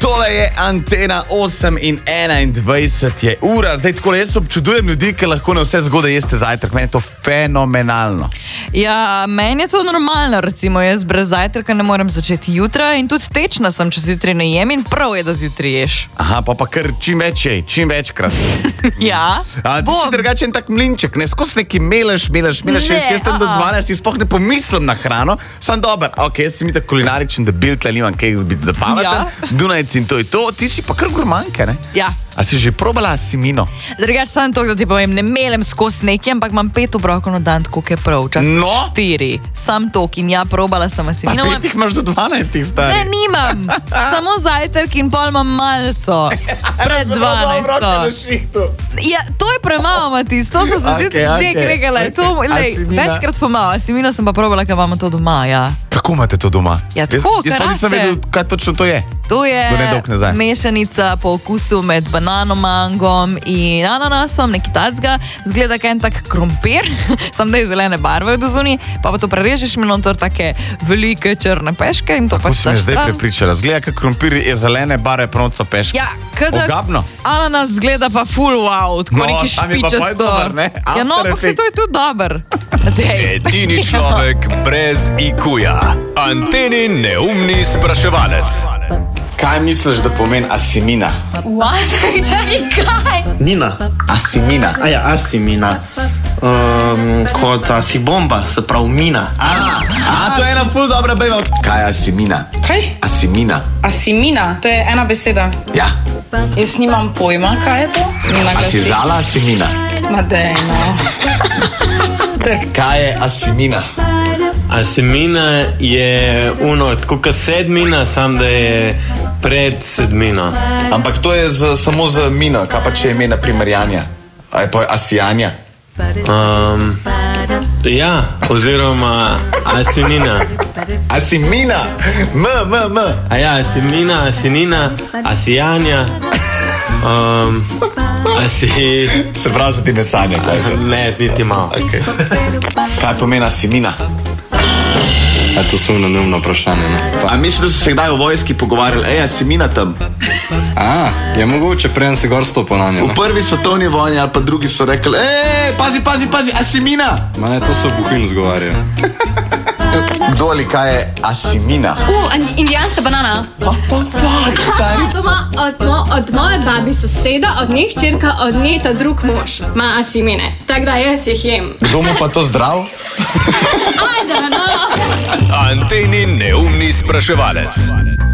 Tole je Antena 8 in 21 je ura. Zdaj tako jaz občudujem ljudi, ki lahko na vse zgodaj jeste zajtrk. Meni je to fenomenalno. Ja, meni je to normalno. Recimo jaz brez zajtrka ne morem začeti jutra in tudi tečna sem, če zjutraj ne jem in prav je, da zjutraj ješ. Aha, pa kar čim več jej, čim večkrat. Ja. Ti si drugačen tak mlinček, ne skozi neki meleš, jaz tam do 12 sploh ne pomislim na hrano. Sam dober, ok, jaz sem itak kulinaričen debil, tle nimam kaj biti zapameten. Dunajec in to je to. Ti si pa kar gurmanka, ne? Ja. A si že probala asimino? Drugač sam to, da ti povem, ne melem skozi nekaj, ampak imam 5 obrokov na dan, tako je prav, včasih 4. Sam tok in ja, probala sem asimino. Pa 5 imaš do 12 stari. Ne, nimam. Samo zajtrk in pol imam malco. Pred 12. Ja, to je premalo, Matic, to sem se zjutraj že kregala. Večkrat pomalo, asimino sem pa probala, kaj imamo to doma, ja. Kako imate to doma? Ja, tako, jaz pa nisem vedel, kaj točno to je. To je mešanica po okusu med banano, mangom in ananasom, nekaj tacga. Zgleda kaj en tak krompir, sam da je zelene barve od zunaj, pa to prerežeš in noter take velike črne peške in to pač staš stran. Kako si me zdaj prepričala? Zgleda, kaj krompir je zelene barve, pravno peške. Ja, ogabno. Ananas zgleda pa full wow, tako neki špičasto. Ja, no, ampak se to je tudi dober. Edini človek brez IQ-ja. Antenin neumni spraševalec. Kaj misliš, da pomeni asimina? What? Čakaj, kaj? Nina. Asimina. Ja, asimina. Kot asibomba, se pravi mina. To je ena ful dobra bejva. Kaj je asimina? Kaj? Asimina. Asimina, to je ena beseda. Ja. Jaz nimam pojma, kaj je to. A si zala asimina? Ma dej, no. Kaj je asimina? Asimina je tako kot sedmina, sam da je pred sedmino. Ampak to je samo za mino, kaj pa če je ime na primer Janja? A je pa asijanja? Ja, oziroma asinina. Asimina? M. A ja, asimina, asinina, asijanja. Se pravi, za ti ne sanja? Ne, niti malo. Okay. Kaj pomeni asimina? To so neumno vprašanje, ne? A misliš, da so se kdaj v vojski pogovarjali, asimina tam? Je mogoče, preden se gor stopil na njo, ne? V prvi svetovni vojni ali pa drugi so rekli, pazi, asimina! Ma ne, to so buhin zgovarjajo. Kdo ali kaj je asimina? Indijanska banana. Od moje babi soseda, od njih čerka, od nje ta drug mož. Ma asimine. Tako da jaz jih jem. Kdo mu pa to zdrav? Ajde, no. Antenin neumni spraševalec.